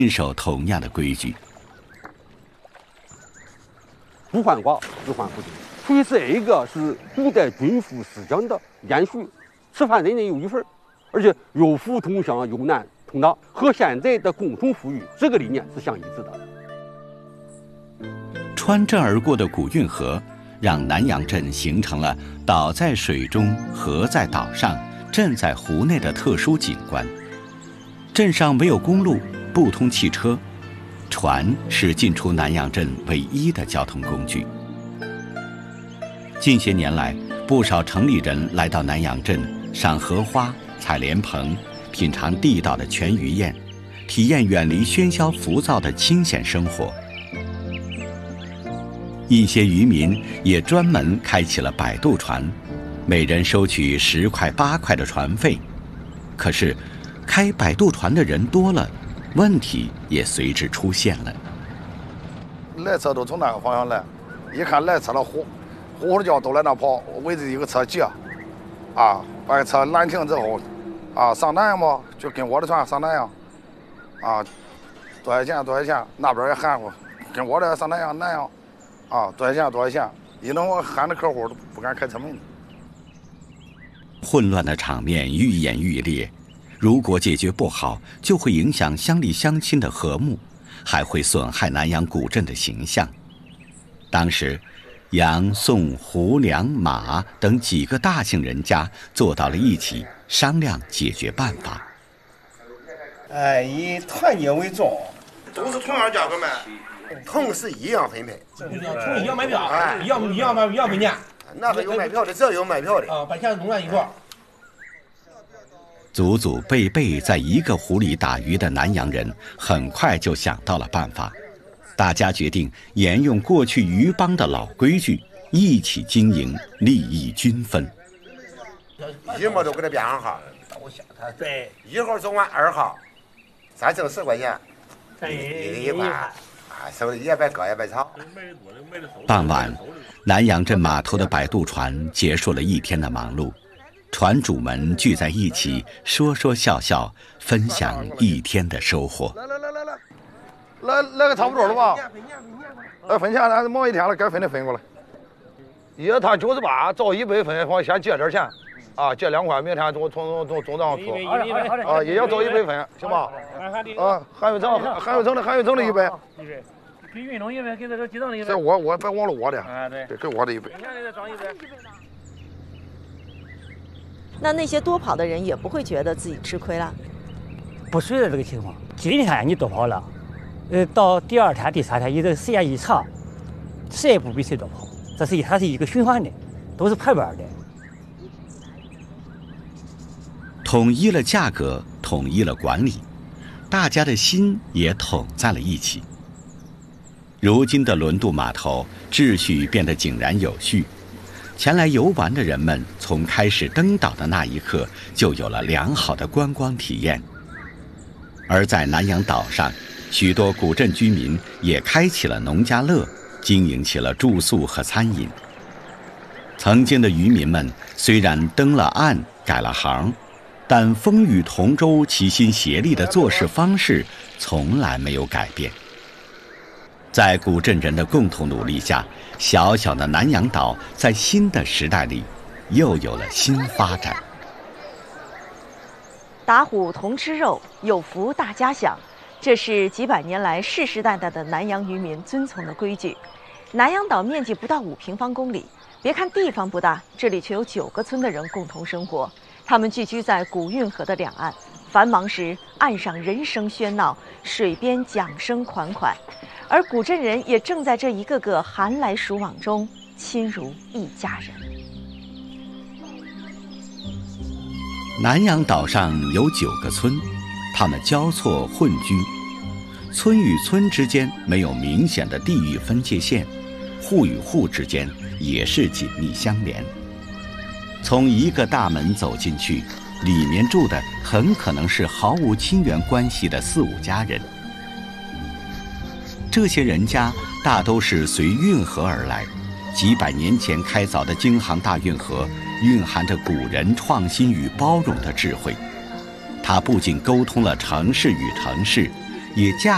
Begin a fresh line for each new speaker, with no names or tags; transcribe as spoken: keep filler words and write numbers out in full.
遵守同样的规矩。
不患寡，只患不均。所以这一个是古代军富思想的延续，吃饭人人有一份，而且有福同享，有难同当，和现在的共同富裕这个理念是相一致的。
穿镇而过的古运河，让南阳镇形成了岛在水中、河在岛上、镇在湖内的特殊景观。镇上没有公路，不通汽车，船是进出南阳镇唯一的交通工具。近些年来，不少城里人来到南阳镇赏荷花、采莲蓬，品尝地道的全鱼宴，体验远离喧嚣浮躁的清闲生活。一些渔民也专门开起了摆渡船，每人收取十块八块的船费。可是，开摆渡船的人多了，问题也随之出现了。
来车都从那个方向来，一看来车了，呼呼呼叫都来那跑，围着一个车挤，啊，把车拦停之后，啊，上南阳嘛，就跟我的船上南阳，啊，多少钱多少钱，那边也喊我，跟我的上南阳南阳。啊，多少钱多少钱？一弄我喊的客户都不敢开车门。
混乱的场面愈演愈烈，如果解决不好，就会影响乡里乡亲的和睦，还会损害南阳古镇的形象。当时，杨、宋、胡、梁、马等几个大姓人家坐到了一起，商量解决办法。
哎，以团结为重，
都是同样价格卖。
同是一样分配，
同一样买票，一样一样买一样分钱。
那个有卖票的，这有卖票的
啊，把钱弄在一块儿。
祖祖辈辈在一个湖里打鱼的南阳人，很快就想到了办法。大家决定沿用过去渔帮的老规矩，一起经营，利益均分。
一模都给他编上号，对，一号总管二号，咱挣十块钱，一一块。收的也别割也别吵。
傍晚，南阳镇码头的摆渡船结束了一天的忙碌，船主们聚在一起，说说笑笑，分享一天的收获。
来来来来来，来来个差不多了吧？来分钱，咱忙一天了，该分的分过来。一趟九十八，照一百分，我先借点钱，啊，借两块，明天从从从总账出。啊，也要照一百分，行吧？啊，韩玉成，韩玉成的韩玉成的一百。
给运动一百，给这个机长的一百。
这我我别忘了我的。
啊，对，
给我的一百。
那那些多跑的人也不会觉得自己吃亏了。
不随着这个情况，今天你多跑了，呃，到第二天、第三天，你这个时间一长，谁也不比谁多跑，这是它是一个循环的，都是排班的。
统一了价格，统一了管理，大家的心也统在了一起。如今的轮渡码头秩序变得井然有序，前来游玩的人们从开始登岛的那一刻就有了良好的观光体验。而在南阳岛上，许多古镇居民也开启了农家乐，经营起了住宿和餐饮。曾经的渔民们虽然登了岸改了行，但风雨同舟齐心协力的做事方式从来没有改变。在古镇人的共同努力下，小小的南阳岛在新的时代里又有了新发展。
打虎同吃肉，有福大家享，这是几百年来世世代代的南阳渔民遵从的规矩。南阳岛面积不到五平方公里，别看地方不大，这里却有九个村的人共同生活。他们聚居在古运河的两岸，繁忙时岸上人声喧闹，水边桨声款款，而古镇人也正在这一个个寒来暑往中亲如一家人。
南阳岛上有九个村，他们交错混居，村与村之间没有明显的地域分界线，户与户之间也是紧密相连。从一个大门走进去，里面住的很可能是毫无亲缘关系的四五家人。这些人家大都是随运河而来，几百年前开凿的京杭大运河蕴含着古人创新与包容的智慧，它不仅沟通了城市与城市，也架